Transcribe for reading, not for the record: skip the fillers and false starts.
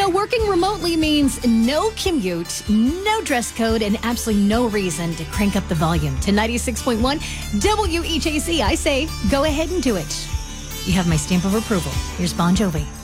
Working remotely means no commute, no dress code, and absolutely no reason to crank up the volume to 96.1 WHAC. I say, go ahead and do it. You have my stamp of approval. Here's Bon Jovi.